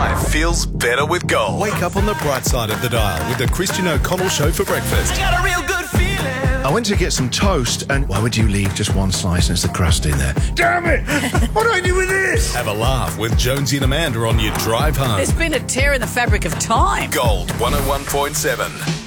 Life feels better with gold. Wake up on the bright side of the dial with the Christian O'Connell Show for breakfast. Got a real good feeling. I went to get some toast, and why would you leave just one slice and there's the crust in there? Damn it! What do I do with this? Have a laugh with Jonesy and Amanda on your drive home. There's been a tear in the fabric of time. Gold 101.7.